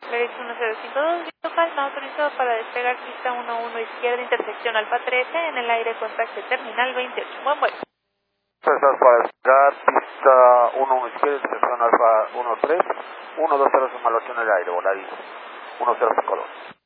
Flex 1052, calma, autorizado para despegar pista 11 izquierda, intersección Alfa 13, en el aire contacto terminal 28. Buen vuelo. Autorizado para despegar pista 11 izquierda, intersección Alfa 13, 120 evaluación en el aire, volar 1052.